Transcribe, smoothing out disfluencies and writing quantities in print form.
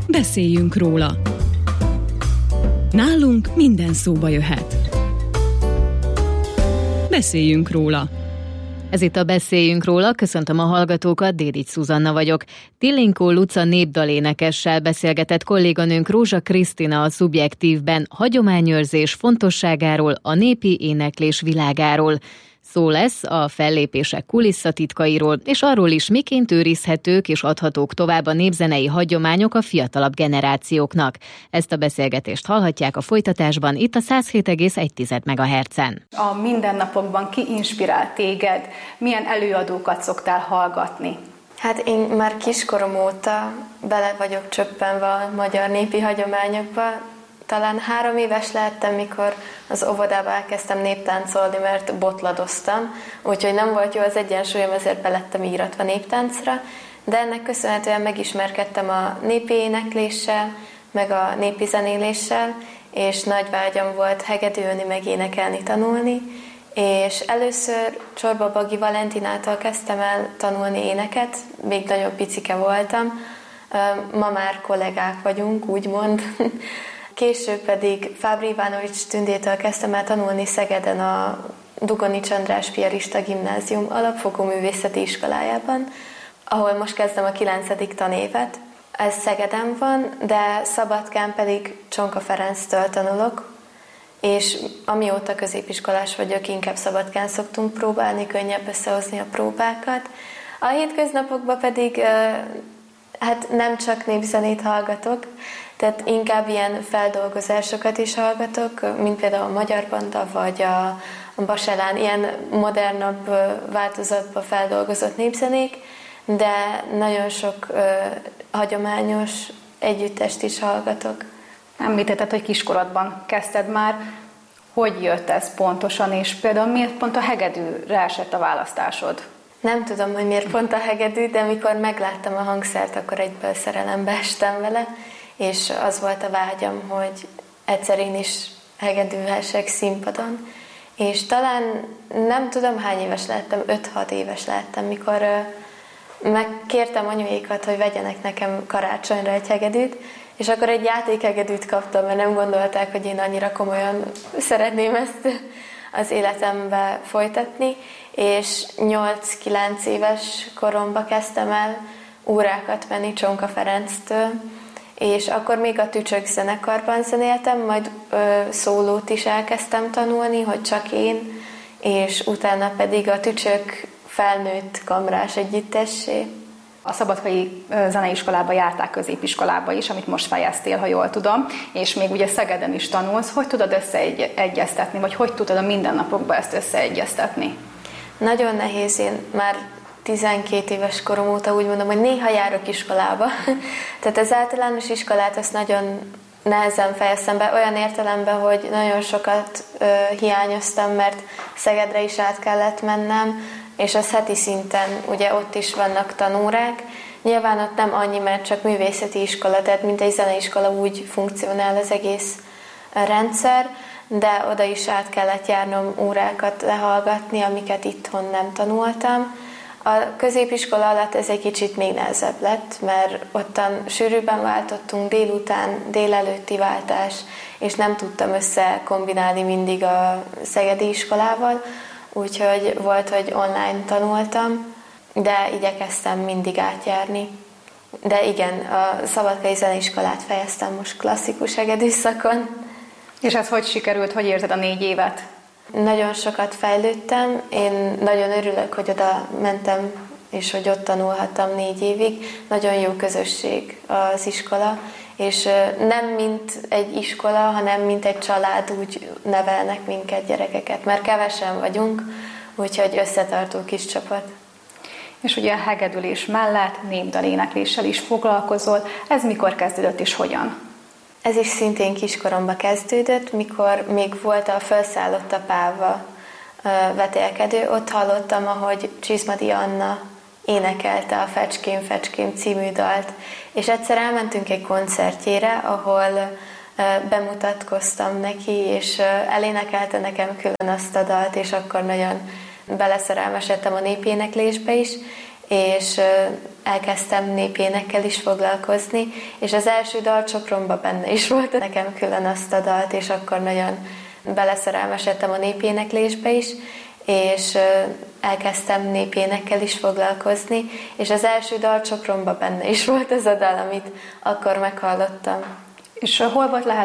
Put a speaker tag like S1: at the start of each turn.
S1: Beszéljünk róla. Nálunk minden szóba jöhet. Beszéljünk róla.
S2: Ez itt a Beszéljünk róla, köszöntöm a hallgatókat, Dédics Zuzanna vagyok. Tillinkó Luca népdalénekessel beszélgetett kolléganőnk Rózsa Krisztina a Szubjektívben hagyományőrzés fontosságáról, a népi éneklés világáról. Szó lesz a fellépések kulisszatitkairól, és arról is, miként őrizhetők és adhatók tovább a népzenei hagyományok a fiatalabb generációknak. Ezt a beszélgetést hallhatják a folytatásban, itt a 107,1 MHz-en.
S3: A mindennapokban ki inspirál téged? Milyen előadókat szoktál hallgatni?
S4: Hát én már kiskorom óta bele vagyok csöppenve a magyar népi hagyományokba. Talán 3 éves lehettem, mikor az óvodába elkezdtem néptáncolni, mert botladoztam, úgyhogy nem volt jó az egyensúlyom, ezért belettem íratva néptáncra, de ennek köszönhetően megismerkedtem a népi énekléssel, meg a népi zenéléssel, és nagy vágyam volt hegedülni, meg énekelni, tanulni, és először Csorba Bagi Valentinától kezdtem el tanulni éneket, még nagyobb picike voltam, ma már kollégák vagyunk, úgymond. Később pedig Fábri Ivánovics Tündétől kezdtem el tanulni Szegeden a Dugonics András Piarista Gimnázium alapfokú művészeti iskolájában, ahol most kezdem a 9. tanévet. Ez Szegeden van, de Szabadkán pedig Csonka Ferenctől tanulok, és amióta középiskolás vagyok, inkább Szabadkán szoktunk próbálni, könnyebb összehozni a próbákat. A hétköznapokban pedig hát nem csak népzenét hallgatok, tehát inkább ilyen feldolgozásokat is hallgatok, mint például a Magyar Banda, vagy a Baselán, ilyen modernabb változatban feldolgozott népzenék, de nagyon sok hagyományos együttest is hallgatok.
S3: Említetted, hogy kiskorodban kezdted már. Hogy jött ez pontosan, és például miért pont a hegedűre esett a választásod?
S4: Nem tudom, hogy miért pont a hegedű, de amikor megláttam a hangszert, akkor egyből szerelembe estem vele, és az volt a vágyam, hogy egyszer én is hegedülhessek színpadon. És talán nem tudom hány éves lettem, 5-6 éves lettem, mikor megkértem anyuékat, hogy vegyenek nekem karácsonyra egy hegedűt, és akkor egy játékhegedűt kaptam, mert nem gondolták, hogy én annyira komolyan szeretném ezt az életembe folytatni, és 8-9 éves koromban kezdtem el órákat venni Csonka Ferenctől, és akkor még a Tücsök zenekarban zenéltem, majd szólót is elkezdtem tanulni, hogy csak én, és utána pedig a Tücsök felnőtt kamrás együttessé.
S3: A Szabadkai Zeneiskolába jártál, középiskolába is, amit most fejeztél, ha jól tudom, és még ugye Szegeden is tanulsz. Hogy tudod összeegyeztetni, vagy hogy tudod a mindennapokban ezt összeegyeztetni?
S4: Nagyon nehéz, én már 12 éves korom óta úgy mondom, hogy néha járok iskolába. Tehát az általános iskolát azt nagyon nehezen fejeztem be, olyan értelemben, hogy nagyon sokat hiányoztam, mert Szegedre is át kellett mennem, és az heti szinten, ugye ott is vannak tanórák. Nyilván ott nem annyi, mert csak művészeti iskola, tehát mint egy zeneiskola úgy funkcionál az egész rendszer, de oda is át kellett járnom órákat lehallgatni, amiket itthon nem tanultam. A középiskola alatt ez egy kicsit még nehezebb lett, mert ottan sűrűbben váltottunk, délután, délelőtti váltás, és nem tudtam összekombinálni mindig a szegedi iskolával, úgyhogy volt, hogy online tanultam, de igyekeztem mindig átjárni. De igen, a Szabadkai Zeneiskolát fejeztem most klasszikus hegedű szakon.
S3: És ez hogy sikerült, hogy érzed a 4 évet?
S4: Nagyon sokat fejlődtem, én nagyon örülök, hogy oda mentem, és hogy ott tanulhattam 4 évig. Nagyon jó közösség az iskola, és nem mint egy iskola, hanem mint egy család, úgy nevelnek minket, gyerekeket, mert kevesen vagyunk, úgyhogy összetartó kis csapat.
S3: És ugye a hegedülés mellett népdalénekléssel is foglalkozol. Ez mikor kezdődött és hogyan?
S4: Ez is szintén kiskoromban kezdődött, mikor még volt a Fölszállott a Páva vetélkedő. Ott hallottam, ahogy Csizmadi Anna énekelte a Fecském, Fecském című dalt. És egyszer elmentünk egy koncertjére, ahol bemutatkoztam neki, és elénekelte nekem külön azt a dalt, és akkor nagyon beleszerelmesedtem a népéneklésbe is, és elkezdtem népénekkel is foglalkozni, és az első dalcsokromban benne is volt nekem külön azt a dalt, és akkor nagyon beleszerelmesedtem a népéneklésbe is, és elkezdtem népénekkel is foglalkozni, és az első dalcsokromban benne is volt ez a dal, amit akkor meghallottam.
S3: És hol volt